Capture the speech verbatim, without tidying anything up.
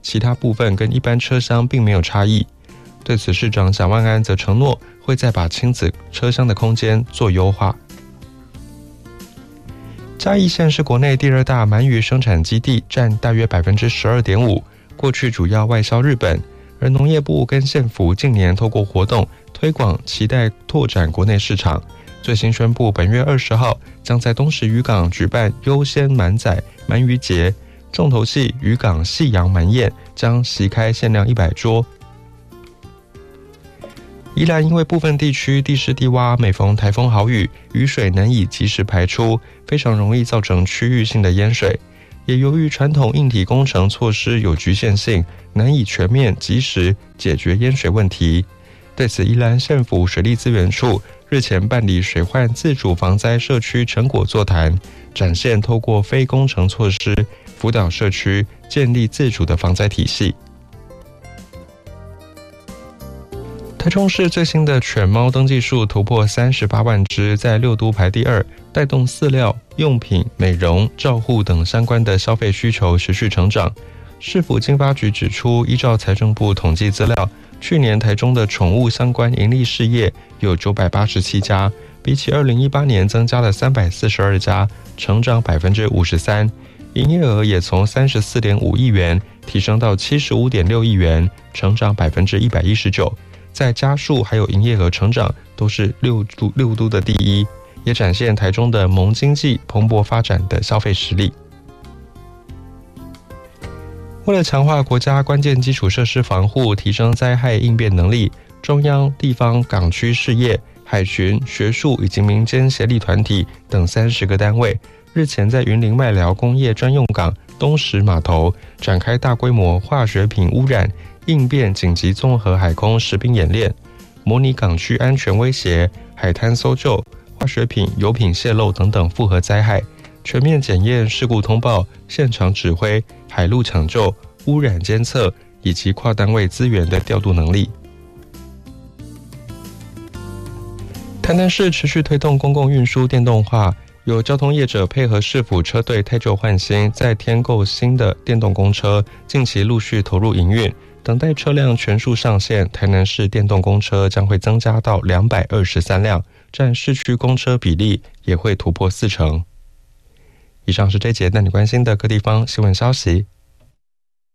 其他部分跟一般车厢并没有差异。对此，市长蒋万安则承诺会再把亲子车厢的空间做优化。嘉义县是国内第二大鳗鱼生产基地，占大约 百分之十二点五， 过去主要外销日本。而农业部跟县府近年透过活动推广，期待拓展国内市场。最新宣布，本月二十号将在东石渔港举办优先满载鳗鱼节，重头戏渔港夕阳鳗宴将席开限量一百桌。宜兰因为部分地区地势低洼，每逢台风豪雨，雨水难以及时排出，非常容易造成区域性的淹水。也由于传统硬体工程措施有局限性，难以全面及时解决淹水问题。对此，宜兰县府水利资源处日前办理水患自主防灾社区成果座谈，展现透过非工程措施辅导社区建立自主的防灾体系。台中市最新的犬猫登记数突破三十八万只，在六都排第二，带动饲料、用品、美容、照护等相关的消费需求持续成长。市府经发局指出，依照财政部统计资料，去年台中的宠物相关营利事业有九百八十七家，比起二零一八年增加了三百四十二家，成长 百分之五十三， 营业额也从 三十四点五亿元提升到 七十五点六亿元，成长 百分之一百一十九。在家数还有营业额成长都是六都六都的第一，也展现台中的萌经济蓬勃发展的消费实力。为了强化国家关键基础设施防护，提升灾害应变能力，中央、地方、港区事业、海巡、学术以及民间协力团体等三十个单位，日前在云林麦寮工业专用港东石码头展开大规模化学品污染应变紧急综合海空实兵演练，模拟港区安全威胁、海滩搜救、化学品、油品泄漏等等复合灾害，全面检验事故通报、现场指挥、海陆抢救、污染监测以及跨单位资源的调度能力。台南市持续推动公共运输电动化，有交通业者配合市府车队汰旧换新，再添购新的电动公车，近期陆续投入营运。等待车辆全数上线，台南市电动公车将会增加到两百二十三辆，占市区公车比例也会突破四成。以上是这节带你关心的各地方新闻消息。